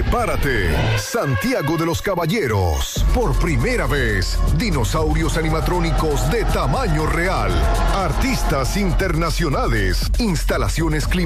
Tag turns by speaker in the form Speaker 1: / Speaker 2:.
Speaker 1: Prepárate. Santiago de los Caballeros. Por primera vez, dinosaurios animatrónicos de tamaño real. Artistas internacionales. Instalaciones